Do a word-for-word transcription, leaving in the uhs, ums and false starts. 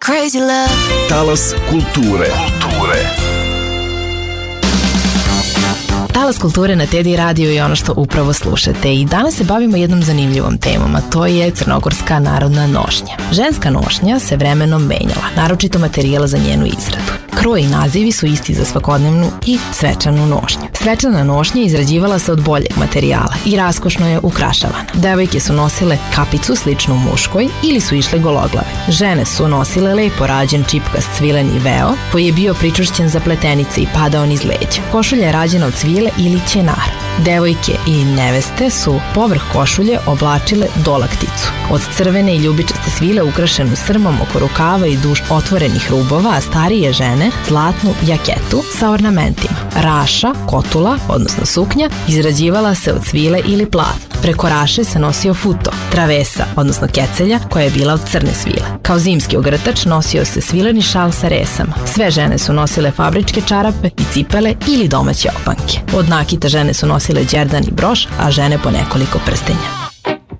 crazy love. Talas kulture. Kulture. Talas kulture na T D radiju je ono što upravo slušate i danas se bavimo jednom zanimljivom temom, a to je crnogorska narodna nošnja. Ženska nošnja se vremenom menjala, naročito materijala za njenu izradu. Kroj i nazivi su isti za svakodnevnu i svečanu nošnju. Svečana nošnja izrađivala se od boljeg materijala i raskošno je ukrašavana. Devojke su nosile kapicu sličnu muškoj ili su išle gologlave. Žene su nosile lepo rađen čipkast cvileni veo koji je bio pričvršćen za pletenice i padao niz leđa. Košulja je rađena od cvile ili ćenara. Devojke i neveste su povrh košulje oblačile dolakticu od crvene i ljubičaste svile ukrašenu srmom oko rukava i duž otvorenih rubova, a starije žene zlatnu jaketu sa ornamentima. Raša, kotula, odnosno suknja, izrađivala se od svile ili platna. Preko raše se nosio futo, travesa, odnosno kecelja, koja je bila od crne svile. Kao zimski ogrtač nosio se svileni šal sa resama. Sve žene su nosile fabričke čarape i cipele ili domaće opanke. Od nakita žene su nosile đerdan i broš, a žene po nekoliko prstenja.